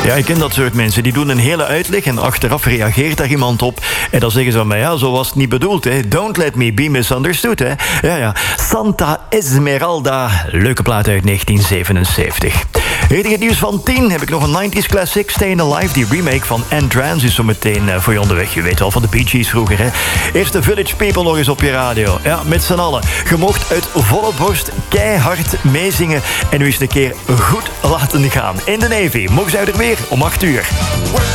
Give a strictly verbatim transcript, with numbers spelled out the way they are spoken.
Ja, ik ken dat soort mensen. Die doen een hele uitleg en achteraf reageert daar iemand op. En dan zeggen ze van, maar ja, zo was het niet bedoeld. Hè. Don't let me be misunderstood. Hè. Ja, ja. Santa Esmeralda. Leuke plaat uit negentien zevenenzeventig. Richting het nieuws van tien heb ik nog een nineties classic, Stayin' Alive. Die remake van N-Trance is zo meteen uh, voor je onderweg. Je weet wel, van de Bee Gees vroeger. Hè. Eerst de Village People nog eens op je radio. Ja, met z'n allen. Je mocht uit volle borst keihard meezingen. En nu eens een keer goed laten gaan. In de Navy. Mogen zij er weer om acht uur.